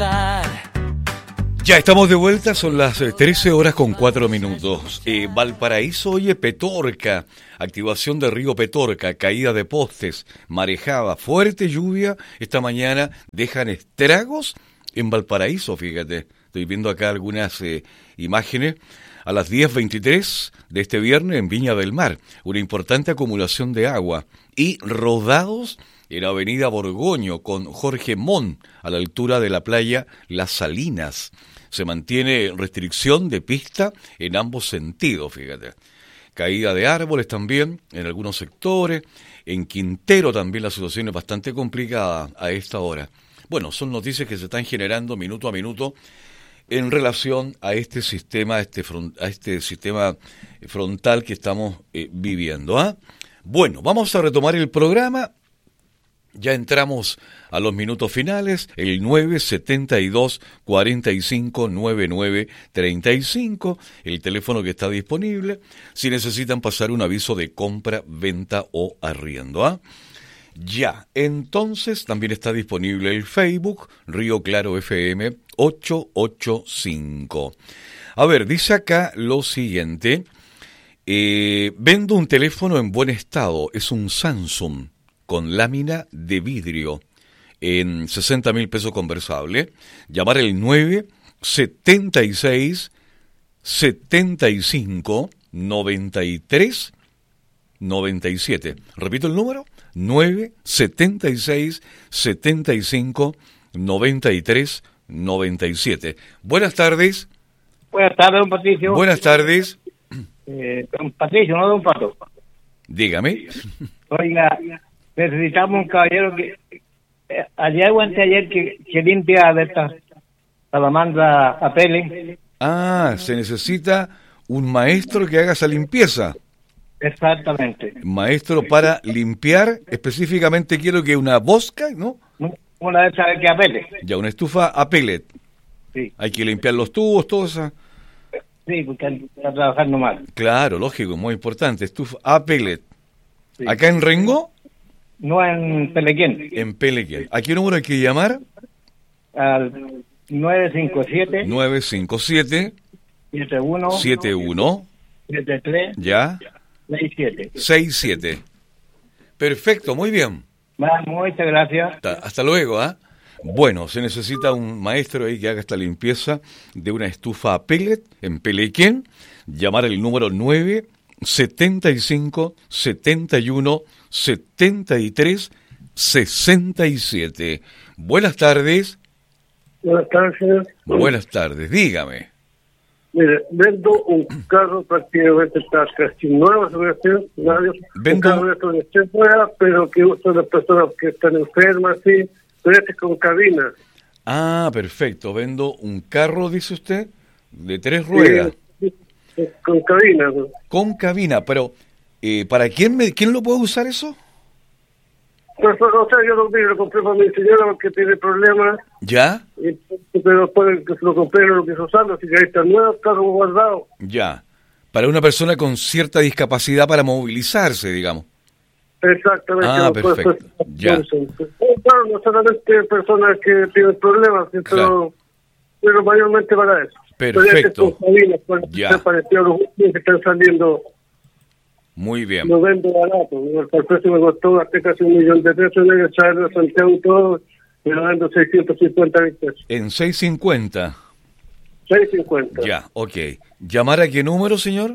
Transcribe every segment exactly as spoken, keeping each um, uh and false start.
estar. Ya estamos de vuelta, son las trece horas con cuatro minutos. Eh, Valparaíso, oye, Petorca, activación de río Petorca, caída de postes, marejada, fuerte lluvia. Esta mañana dejan estragos en Valparaíso, fíjate. Estoy viendo acá algunas eh, imágenes. A las diez veintitrés de este viernes en Viña del Mar, una importante acumulación de agua y rodados en Avenida Borgoño con Jorge Mon, a la altura de la playa Las Salinas. Se mantiene restricción de pista en ambos sentidos, fíjate. Caída de árboles también en algunos sectores. En Quintero también la situación es bastante complicada a esta hora. Bueno, son noticias que se están generando minuto a minuto en relación a este sistema, a este, front, a este sistema frontal que estamos eh, viviendo. ¿ah? Bueno, vamos a retomar el programa. Ya entramos a los minutos finales, el nueve setenta y dos, cuarenta y cinco, noventa y nueve, treinta y cinco, el teléfono que está disponible, si necesitan pasar un aviso de compra, venta o arriendo. ¿ah? Ya, entonces también está disponible el Facebook, Río Claro F M ochocientos ochenta y cinco. A ver, dice acá lo siguiente, eh, vendo un teléfono en buen estado, es un Samsung, con lámina de vidrio en sesenta mil pesos conversable. Llamar el nueve setenta y seis, setenta y cinco, noventa y tres, noventa y siete. Repito el número, nueve setenta y seis, setenta y cinco, noventa y tres, noventa y siete. Buenas tardes. Buenas tardes, don Patricio. Buenas tardes. Eh, don Patricio, no don Pato. Dígame. Oiga, necesitamos un caballero que eh, ayer o anteayer que, que limpia de estas salamandras a pele. Ah, se necesita un maestro que haga esa limpieza. Exactamente. Maestro para limpiar, específicamente quiero que una bosca, ¿no? Una de esas que a pele. Ya, una estufa a pellet. Sí. Hay que limpiar los tubos, todo eso. Sí, porque está trabajando mal. Claro, lógico, muy importante. Estufa a pellet. Sí. ¿Acá en Rengo? No en Pelequén. En Pelequén. ¿A qué número hay que llamar? Al nueve cinco siete, nueve cinco siete, siete uno, siete uno, siete tres, ya, seis siete. seis siete. Perfecto, muy bien. Muchas gracias. Hasta, hasta luego, ¿ah? ¿eh? Bueno, se necesita un maestro ahí que haga esta limpieza de una estufa a pellet en Pelequén. Llamar el número nueve setenta y cinco, setenta y uno, setenta y tres, sesenta y siete. Buenas tardes. Buenas tardes, señor. Buenas tardes, dígame. Mire, vendo un carro prácticamente está casi nuevo, nadie, vendo... un carro de estos de esté fuera, pero que usan las personas que están enfermas, sí, pero este es con cabina. Ah, perfecto, vendo un carro, dice usted, de tres ruedas. Sí, sí, con cabina. ¿No? Con cabina, pero eh, ¿para quién me, quién lo puede usar eso? Pues, o sea, yo lo, lo compré para mi señora porque tiene problemas. ¿Ya? Y, pero después que se lo compré no lo quiso usarlo, así que ahí está el nuevo carro guardado. Ya. Para una persona con cierta discapacidad para movilizarse, digamos. Exactamente. Ah, pues, perfecto. Pues, ya. Pues, claro, no solamente personas que tienen problemas, pero, claro. pero mayormente para eso. Perfecto. Cabina, pues, ya. Se los que están saliendo. Muy bien. Lo vendo barato. El precio me costó hasta casi un millón de pesos en el traerlo a Santiago y todo. Me lo vendo seiscientos cincuenta mil pesos. En seiscientos cincuenta. seiscientos cincuenta. Ya, ok. ¿Llamar a qué número, señor?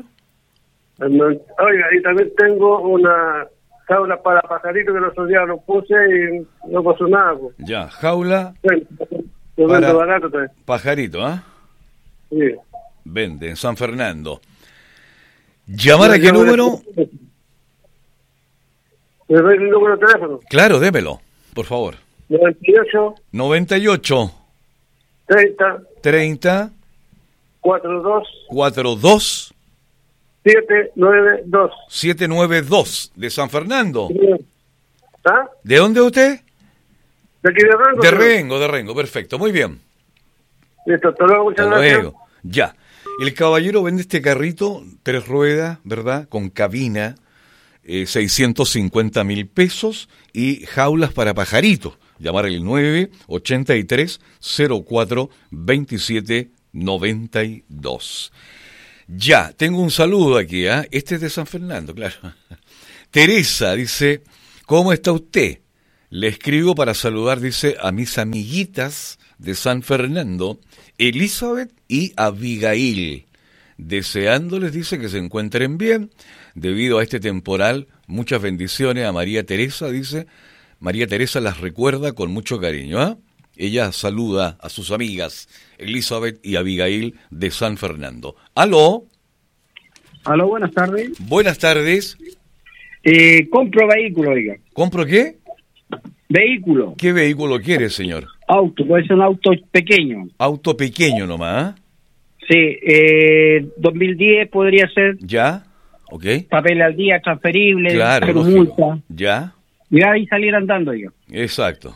Oiga, y también tengo una jaula para pajaritos que los otros días lo puse y no pasó nada. Pues. Ya, jaula. Bueno, lo para vendo barato también. Pajarito, ¿ah? ¿eh? Sí. Vende, en San Fernando. ¿Llamar a qué número? ¿Me doy el número de teléfono? Claro, démelo, por favor. noventa y ocho. noventa y ocho. treinta. treinta. cuarenta y dos. cuarenta y dos. setecientos noventa y dos. setecientos noventa y dos, de San Fernando. ¿Ah? ¿De dónde usted? ¿De aquí de Rengo? De Rengo, de Rengo, perfecto, muy bien. Listo, hasta luego, muchas Hasta gracias. luego. Ya. El caballero vende este carrito, tres ruedas, ¿verdad? Con cabina, eh, seiscientos cincuenta mil pesos y jaulas para pajaritos. Llamar el nueve ochenta y tres cero cuatro veintisiete noventa y dos. Ya, tengo un saludo aquí, ¿eh? Este es de San Fernando, claro. Teresa dice, ¿cómo está usted? Le escribo para saludar, dice, a mis amiguitas de San Fernando, Elizabeth y Abigail. Deseándoles, dice, que se encuentren bien. Debido a este temporal, muchas bendiciones a María Teresa, dice. María Teresa las recuerda con mucho cariño, ¿ah? ¿eh? Ella saluda a sus amigas, Elizabeth y Abigail de San Fernando. ¿Aló? Aló, buenas tardes. Buenas tardes. Eh, compro vehículo, oiga. ¿Compro qué? Vehículo. ¿Qué vehículo quiere, señor? Auto, puede ser un auto pequeño. Auto pequeño nomás, ¿eh? Sí, eh, dos mil diez podría ser. ¿Ya? ¿Ok? Papel al día, transferible, Claro, pero lógico. multa. ¿Ya? Y ahí salir andando, oiga. Exacto.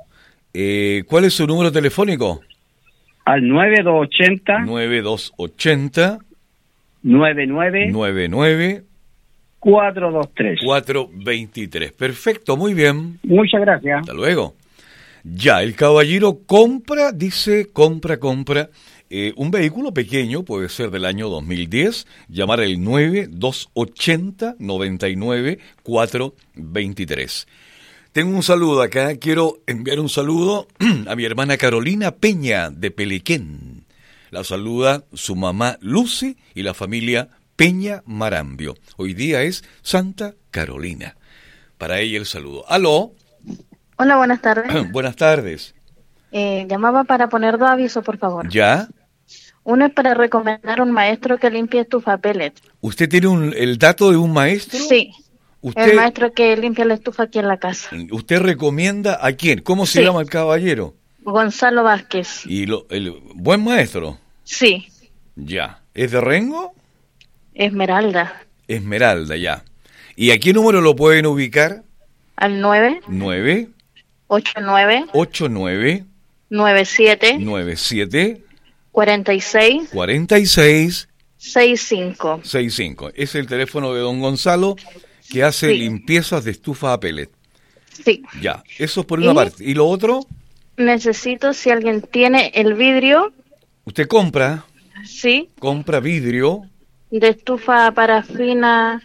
Eh, ¿Cuál es su número telefónico? Al nueve dos ochenta nueve dos ochenta nueve nueve nueve nueve cuatro dos tres. cuatro veintitrés. Perfecto, muy bien. Muchas gracias. Hasta luego. Ya, el caballero compra, dice, compra, compra, eh, un vehículo pequeño, puede ser del año dos mil diez, llamar el nueve dos ochenta noventa y nueve cuatro veintitrés. Tengo un saludo acá, quiero enviar un saludo a mi hermana Carolina Peña de Pelequén. La saluda su mamá Lucy y la familia Peña Marambio. Hoy día es Santa Carolina. Para ella el saludo. ¿Aló? Hola, buenas tardes. Buenas tardes. Eh, llamaba para poner dos avisos, por favor. ¿Ya? Uno es para recomendar un maestro que limpie estufa pellet. ¿Usted tiene un, el dato de un maestro? Sí. ¿Usted, el maestro que limpia la estufa aquí en la casa. ¿Usted recomienda a quién? ¿Cómo se Sí. llama el caballero? Gonzalo Vázquez. ¿Y lo, el buen maestro? Sí. Ya. ¿Es de Rengo? Esmeralda. Esmeralda, ya. ¿Y a qué número lo pueden ubicar? Al nueve nueve ocho nueve ocho nueve nueve siete nueve siete cuarenta y seis cuarenta y seis sesenta y cinco. sesenta y cinco. Es el teléfono de don Gonzalo que hace Sí. limpiezas de estufa a pellet. Sí. Ya, eso es por una ¿Y? parte. ¿Y lo otro? Necesito si alguien tiene el vidrio, Usted compra, sí, compra vidrio de estufa parafina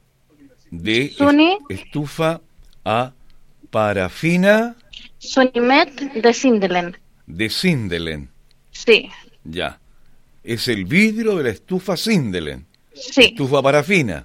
de est- Suni. estufa a parafina Sunimet de Sindelen. de Sindelen. Sí, Ya. Es el vidrio de la estufa Sindelen. sí, Estufa parafina.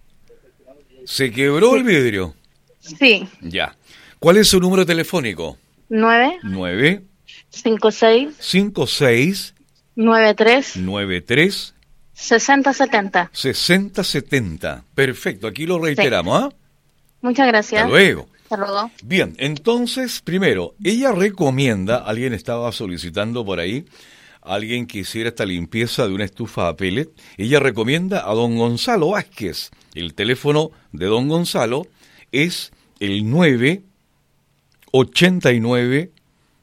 ¿Se quebró el vidrio? sí. Ya. ¿Cuál es su número telefónico? nueve nueve cinco seis cinco seis nueve tres nueve tres sesenta setenta. sesenta setenta. Perfecto, aquí lo reiteramos, ¿ah? Muchas gracias. Hasta luego. Hasta luego. Bien, entonces, primero, ella recomienda, alguien estaba solicitando por ahí, alguien que hiciera esta limpieza de una estufa a pellet, ella recomienda a don Gonzalo Vázquez. El teléfono de don Gonzalo es el nueve ochenta y nueve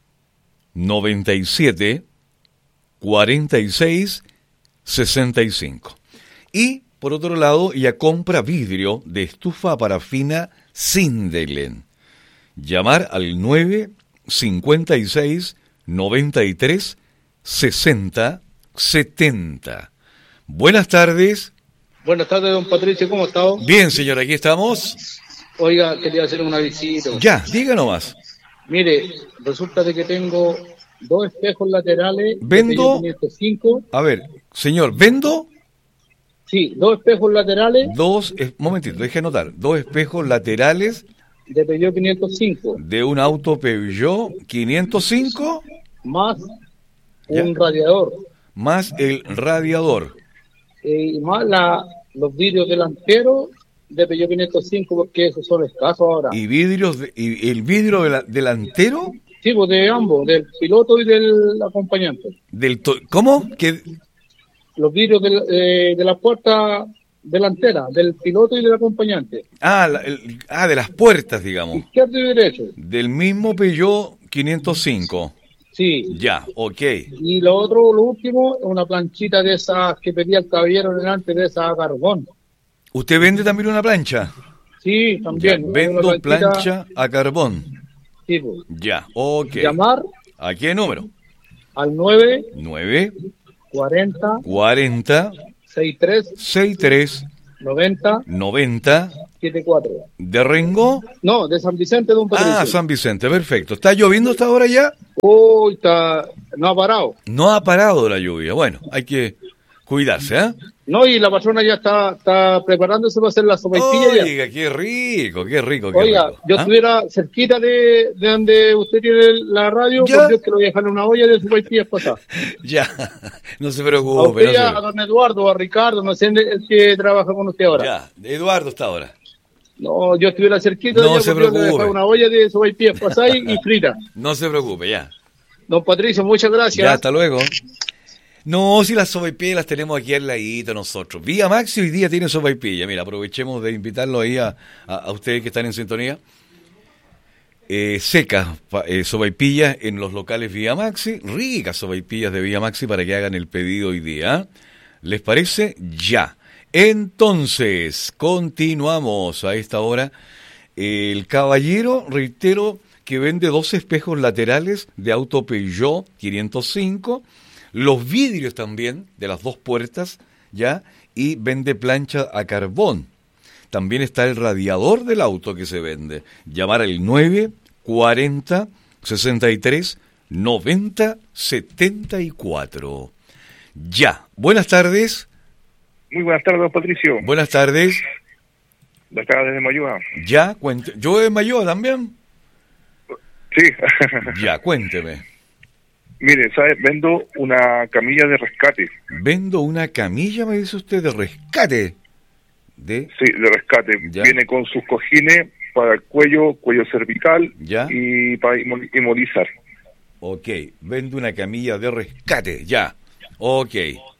noventa y siete cuarenta y seis sesenta y cinco. Y, por otro lado, ella compra vidrio de estufa parafina Sindelen. Llamar al nueve cincuenta y seis noventa y tres sesenta setenta. Buenas tardes. Buenas tardes, don Patricio, ¿cómo está? Bien, señor, aquí estamos. Oiga, quería hacer una visita. Ya, diga nomás. Mire, resulta de que tengo dos espejos laterales. Vendo- de quinientos cinco. A ver, señor, ¿vendo? Sí, dos espejos laterales Dos, eh, momentito, deje anotar, dos espejos laterales de Peugeot quinientos cinco, de un auto Peugeot quinientos cinco más Ya. un radiador, más el radiador. eh, y más la, los vidrios delanteros de Peugeot quinientos cinco, porque esos son escasos ahora. Y vidrios de- y el vidrio de la- delantero Sí, pues de ambos, del piloto y del acompañante. del to- ¿cómo? Que Los vidrios del- eh, de la puerta delantera, del piloto y del acompañante. ah, la- el- ah, de las puertas, digamos, Izquierdo y derecho. del mismo Peugeot quinientos cinco. Sí. Ya, ok. Y lo otro, lo último, es una planchita de esas que pedía el caballero delante, de esa carbón. ¿Usted vende también una plancha? Sí, Ya, también. vendo Una planchita- plancha a carbón. Sí, pues. Ya, ok. Llamar ¿A qué número? al nueve nueve cuarenta cuarenta sesenta y tres sesenta y tres noventa noventa setenta y cuatro. ¿De Rengo? No, de San Vicente, don Patricio. Ah, San Vicente, perfecto. ¿Está lloviendo hasta ahora ya? Uy, está... no ha parado. No ha parado la lluvia. Bueno, hay que cuidarse, ¿eh? No, y la persona ya está, está preparándose para hacer la sopaipilla ya. Oiga, qué rico, qué rico, qué Oiga, rico. yo ¿Ah? estuviera cerquita de, de donde usted tiene la radio, ¿Ya? por Dios que lo voy a dejar en una olla de sopaipillas pasadas. Ya, no se A preocupe. usted, no ya, se- a don Eduardo, a Ricardo, no sé el que trabaja con usted ahora. Ya, Eduardo está ahora. No, yo estuviera cerquita No de se ella, porque yo le voy a preocupe. dejar una olla de sopaipillas pasadas y, y fritas. No se preocupe, ya. Don Patricio, muchas gracias. Ya, hasta luego. No, si las sopaipillas las tenemos aquí al ladito nosotros. Vía Maxi hoy día tiene sopaipilla. Mira, aprovechemos de invitarlo ahí a, a, a ustedes que están en sintonía. Eh, secas pa- eh, sopaipillas en los locales Vía Maxi. Ricas sopaipillas de Vía Maxi para que hagan el pedido hoy día. ¿Les parece? Ya. Entonces, continuamos a esta hora. El caballero, reitero, que vende dos espejos laterales de auto Peugeot quinientos cinco, los vidrios también de las dos puertas, ¿ya? Y vende plancha a carbón. También está el radiador del auto que se vende. Llamar al nueve cuarenta sesenta y tres noventa setenta y cuatro. Ya. Buenas tardes. Muy buenas tardes, don Patricio. Buenas tardes. De acá desde Mayuga. Ya, cuente. ¿Yo de Mayo también? Sí. Ya, cuénteme. Mire, ¿sabe? Vendo una camilla de rescate. Vendo una camilla, me dice usted, de rescate. De, Sí, de rescate. Ya. Viene con sus cojines para el cuello, cuello cervical Ya. y para inmo- inmovilizar. ok, vendo una camilla de rescate, ya. Ok.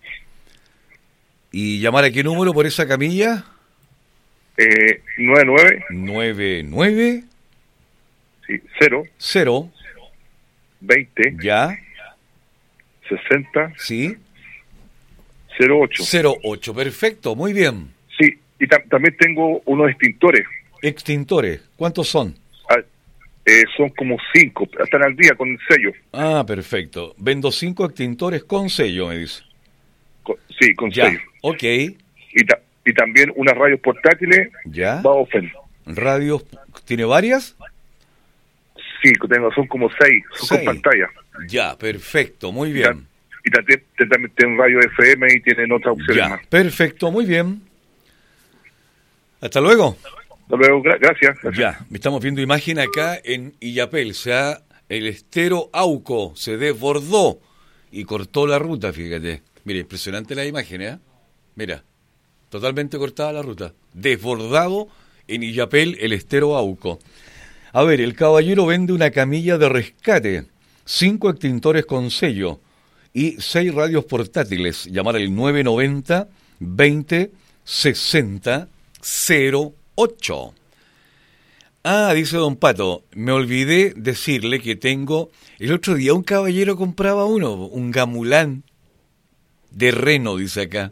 ¿Y llamar a qué número por esa camilla? Eh, nueve nueve nueve nueve sí, cero cero, veinte ya, sesenta sí, cero ocho. cero ocho, perfecto, muy bien. Sí, y ta- también tengo unos extintores. Extintores, ¿cuántos son? Ah, eh, son como cinco, están al día con el sello. Ah, perfecto. Vendo cinco extintores con sello, me dice. Con- sí, con Ya, sello. ok, Y, ta- y también unas radios portátiles ya. Baofeng. Radios, ¿tiene varias? Sí, tengo, son como seis, son Seis. con pantalla. Ya, perfecto, muy Y, ta- bien. y ta- te- te- también tienen radio F M y tienen otras opciones Ya, más. perfecto, muy bien. Hasta luego. Hasta luego, gra- gracias. gracias. Ya, estamos viendo imagen acá en Illapel, o sea, el estero Auco se desbordó y cortó la ruta, fíjate. Mira, impresionante la imagen, ¿eh? Mira, totalmente cortada la ruta. Desbordado en Illapel el estero Auco. A ver, el caballero vende una camilla de rescate, cinco extintores con sello y seis radios portátiles. Llamar al nueve noventa veinte sesenta cero ocho. Ah, dice don Pato, me olvidé decirle que tengo... El otro día un caballero compraba uno, un gamulán de reno, dice acá.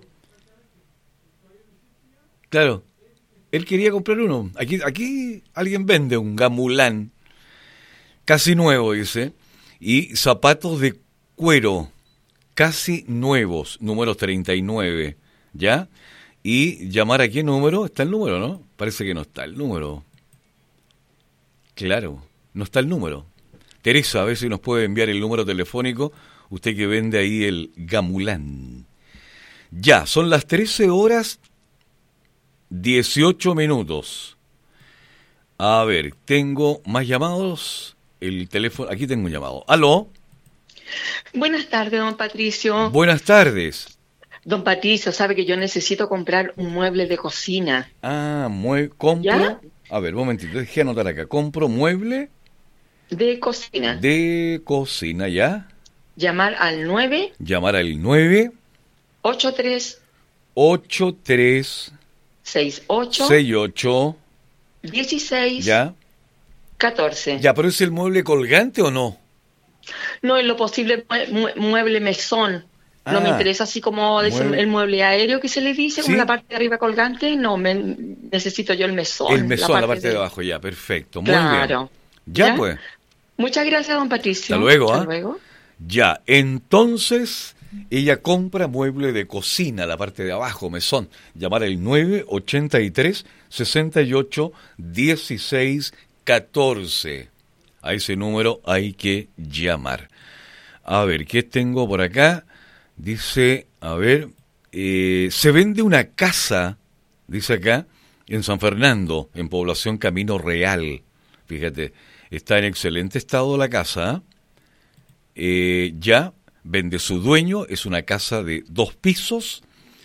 Claro, él quería comprar uno. Aquí, aquí alguien vende un gamulán, casi nuevo, dice, y zapatos de cuero, casi nuevos, números treinta y nueve, ¿ya? Y llamar a qué número, está el número, ¿no? Parece que no está el número. Claro, no está el número. Teresa, a ver si nos puede enviar el número telefónico, usted que vende ahí el gamulán. Ya, son las trece horas dieciocho minutos. A ver, tengo más llamados. El teléfono, aquí tengo un llamado. ¿Aló? Buenas tardes, don Patricio. Buenas tardes. Don Patricio, sabe que yo necesito comprar un mueble de cocina. Ah, mue compro. ¿Ya? A ver, un momentito, dejé anotar acá. Compro mueble De cocina. de cocina, ¿ya? Llamar al nueve Llamar al nueve ocho tres ocho tres seis ocho seis ocho, dieciséis ¿ya? catorce. Ya, pero ¿es el mueble colgante o no? No, en lo posible mue- mue- mueble mesón. No Ah, me interesa así como dice mueble- el mueble aéreo que se le dice, ¿Sí? con la parte de arriba colgante. No, me, necesito yo el mesón. El mesón, la parte, de... abajo, ya, perfecto. Muy Claro. bien. Ya, ¿Ya? pues. Muchas gracias, don Patricio. Hasta luego, ¿ah? Hasta luego. Ya, entonces ella compra mueble de cocina, la parte de abajo, mesón. Llamar al nueve ochenta y tres, sesenta y ocho, dieciséis, catorce. A ese número hay que llamar. A ver, ¿qué tengo por acá? Dice, a ver, eh, se vende una casa, dice acá, en San Fernando, en población Camino Real. Fíjate, está en excelente estado la casa, ¿eh? Eh, ya vende su dueño, es una casa de dos pisos.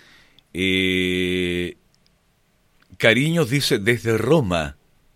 Eh, Cariños dice desde Roma.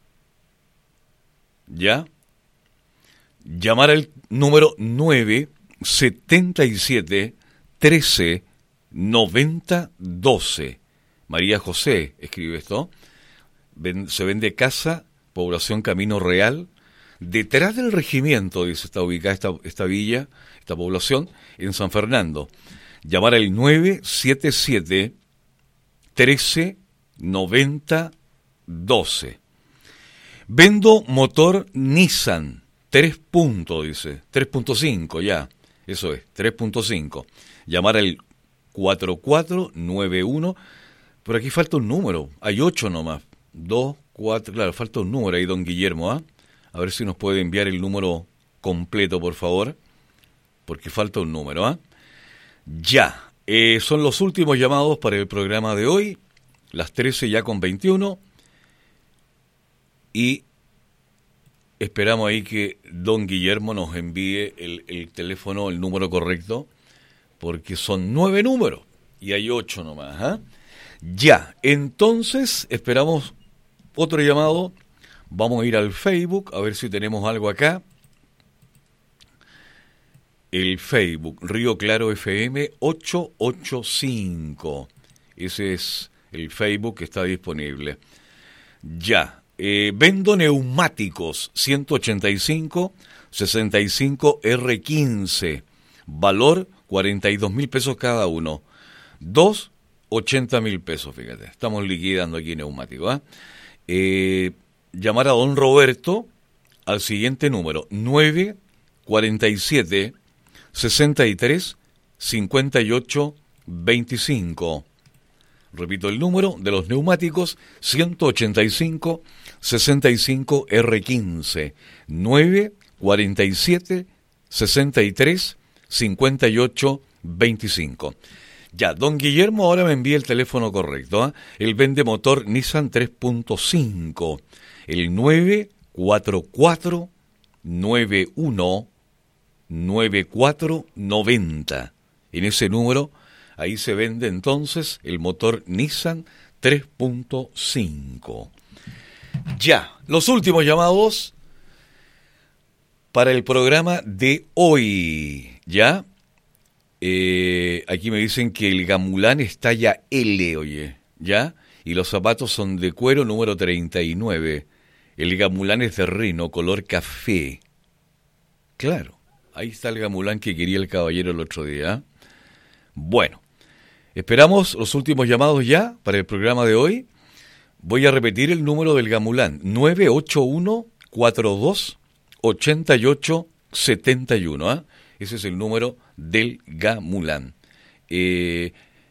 ¿Ya? Llamar al número nueve setenta y siete, trece, noventa, doce. María José escribe esto. Ven, se vende casa, población Camino Real. Detrás del regimiento, dice, está ubicada esta, esta villa, esta población, en San Fernando. Llamar al nueve setenta y siete, trece, noventa, doce. Vendo motor Nissan, tres puntos, dice, tres punto cinco ya, eso es, tres punto cinco. Llamar al cuatro cuatro nueve uno, por aquí falta un número, hay ocho nomás, dos, cuatro, claro, falta un número ahí, don Guillermo, ¿ah? ¿eh? A ver si nos puede enviar el número completo, por favor, porque falta un número, ¿ah? ¿eh? Ya, eh, son los últimos llamados para el programa de hoy, las trece ya con veintiuno, y esperamos ahí que don Guillermo nos envíe el, el teléfono, el número correcto, porque son nueve números, y hay ocho nomás, ¿ah? ¿eh? Ya, entonces esperamos otro llamado. Vamos a ir al Facebook, a ver si tenemos algo acá. El Facebook, Río Claro F M ochocientos ochenta y cinco. Ese es el Facebook que está disponible. Ya, eh, vendo neumáticos, ciento ochenta y cinco, sesenta y cinco R quince. Valor, cuarenta y dos mil pesos cada uno. Dos, ochenta mil pesos, fíjate. Estamos liquidando aquí neumáticos, ¿eh? Eh... Llamar a don Roberto al siguiente número, nueve cuarenta y siete, sesenta y tres, cincuenta y ocho, veinticinco. Repito el número de los neumáticos, ciento ochenta y cinco, sesenta y cinco R quince, nueve cuarenta y siete, sesenta y tres, cincuenta y ocho, veinticinco. Ya, don Guillermo ahora me envía el teléfono correcto, ¿eh? Él vende motor Nissan tres punto cinco. El nueve cuatro cuatro nueve uno nueve cuatro nueve cero. En ese número, ahí se vende entonces el motor Nissan tres punto cinco. Ya, los últimos llamados para el programa de hoy. Ya, eh, aquí me dicen que el gamulán es talla L, oye, ya, y los zapatos son de cuero número treinta y nueve. El gamulán es de rino, color café. Claro, ahí está el gamulán que quería el caballero el otro día. Bueno, esperamos los últimos llamados ya para el programa de hoy. Voy a repetir el número del gamulán, nueve ocho uno, cuatro dos, ocho ocho, siete uno. ¿eh? Ese es el número del gamulán. Eh...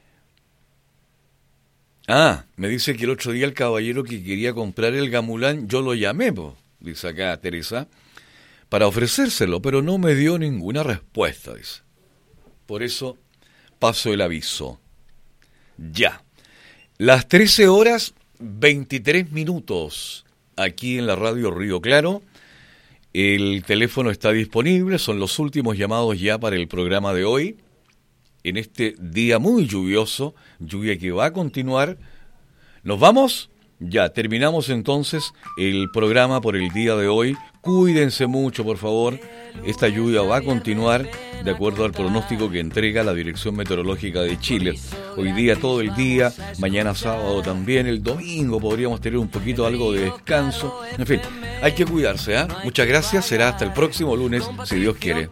Ah, me dice que el otro día el caballero que quería comprar el gamulán, yo lo llamé, po, dice acá Teresa, para ofrecérselo, pero no me dio ninguna respuesta, dice. Por eso paso el aviso. Ya. Las trece horas veintitrés minutos aquí en la radio Río Claro. El teléfono está disponible, son los últimos llamados ya para el programa de hoy. En este día muy lluvioso, lluvia que va a continuar. ¿Nos vamos? Ya, terminamos entonces el programa por el día de hoy. Cuídense mucho, por favor. Esta lluvia va a continuar de acuerdo al pronóstico que entrega la Dirección Meteorológica de Chile. Hoy día todo el día, mañana sábado también, el domingo podríamos tener un poquito algo de descanso. En fin, hay que cuidarse, ¿eh? Muchas gracias, será hasta el próximo lunes, si Dios quiere.